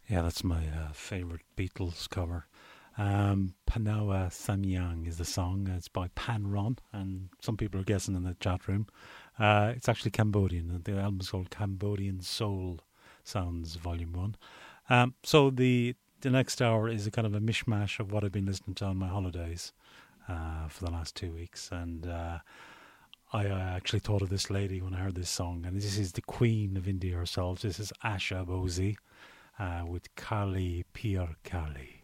Yeah, that's my favourite Beatles cover. Panawa Samyang is the song. It's by Pan Ron, and some people are guessing in the chat room. It's actually Cambodian, and the album's called Cambodian Soul Sounds Volume 1. So the next hour is a kind of a mishmash of what I've been listening to on my holidays for the last 2 weeks. And I actually thought of this lady when I heard this song, and this is the queen of India herself. This is Asha Bose with Kali Pir Kali.